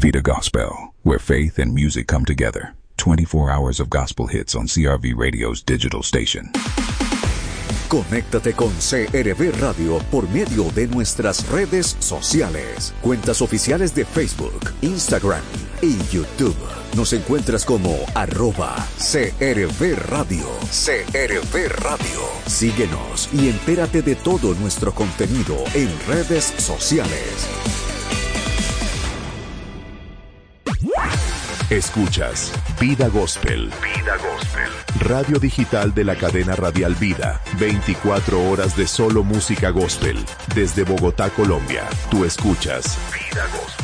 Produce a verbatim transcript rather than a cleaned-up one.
Vida Gospel, where faith and music come together. twenty-four hours of gospel hits on C R V Radio's digital station. Conéctate con C R V Radio por medio de nuestras redes sociales. Cuentas oficiales de Facebook, Instagram y YouTube. Nos encuentras como arroba C R V Radio. C R V Radio. Síguenos y entérate de todo nuestro contenido en redes sociales. Escuchas Vida Gospel. Vida Gospel. Radio digital de la cadena radial Vida. veinticuatro horas de solo música gospel. Desde Bogotá, Colombia. Tú escuchas Vida Gospel.